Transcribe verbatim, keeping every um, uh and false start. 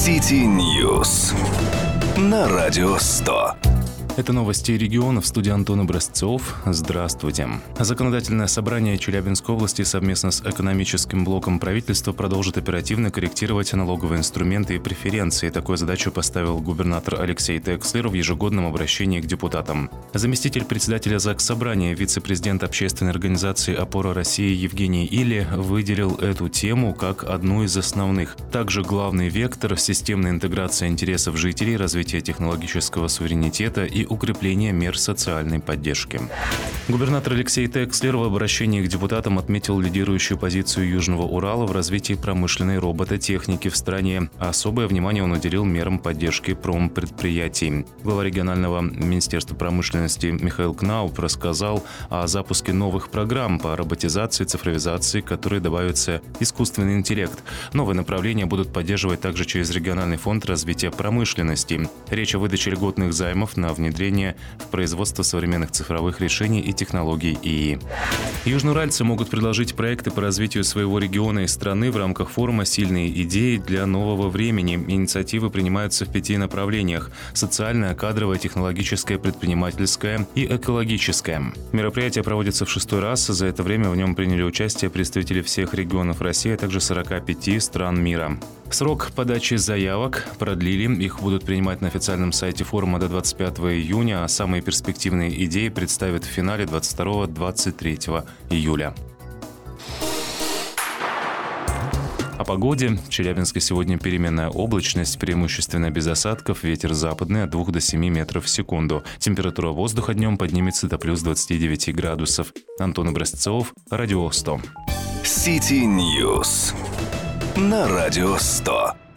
City News на Радио сто. Это новости региона, в студии Антон Образцов. Здравствуйте. Законодательное собрание Челябинской области совместно с экономическим блоком правительства продолжит оперативно корректировать налоговые инструменты и преференции. Такую задачу поставил губернатор Алексей Текслер в ежегодном обращении к депутатам. Заместитель председателя Заксобрания, вице-президент общественной организации «Опора России» Евгений Или выделил эту тему как одну из основных. Также главный вектор – системная интеграция интересов жителей, развитие технологического суверенитета и укрепление мер социальной поддержки. Губернатор Алексей Текслер в обращении к депутатам отметил лидирующую позицию Южного Урала в развитии промышленной робототехники в стране. Особое внимание он уделил мерам поддержки промпредприятий. Глава регионального министерства промышленности Михаил Кнауп рассказал о запуске новых программ по роботизации и цифровизации, к которой добавится искусственный интеллект. Новые направления будут поддерживать также через региональный фонд развития промышленности. Речь о выдаче льготных займов на внедрение внедрение в производство современных цифровых решений и технологий ИИ. Южноуральцы могут предложить проекты по развитию своего региона и страны в рамках форума «Сильные идеи для нового времени». Инициативы принимаются в пяти направлениях – социальное, кадровое, технологическое, предпринимательское и экологическое. Мероприятие проводится в шестой раз. За это время в нем приняли участие представители всех регионов России, а также сорока пяти стран мира. Срок подачи заявок продлили. Их будут принимать на официальном сайте форума до двадцать пятого июня, а самые перспективные идеи представят в финале двадцать второго — двадцать третьего июля. О погоде. В Челябинске сегодня переменная облачность, преимущественно без осадков, ветер западный от двух до семи метров в секунду. Температура воздуха днем поднимется до плюс двадцати девяти градусов. Антон Образцов, Радио сто. City News на Радио сто.